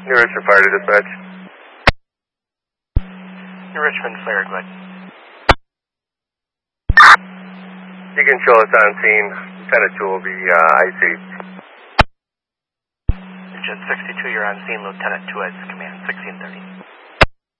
New Richmond Fire to dispatch. New Richmond Fire, go ahead. You can show us on scene. Lieutenant 2 will be IC. Jet 62, you're on scene. Lieutenant 2 has command, 1630.